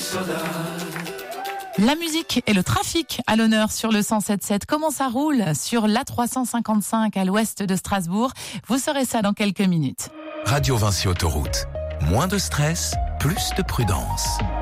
La musique et le trafic à l'honneur sur le 107.7. Comment ça roule sur l'A355 à l'ouest de Strasbourg? Vous saurez ça dans quelques minutes. Radio Vinci Autoroute. Moins de stress, plus de prudence.